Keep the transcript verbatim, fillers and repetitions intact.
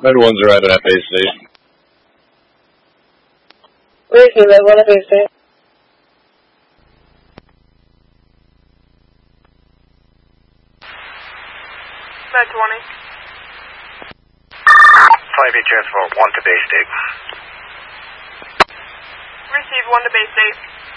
Med one's arriving at base station. Where is he, Med one at base station? Med twenty. five eight transfer one to base state. Receive one to base state.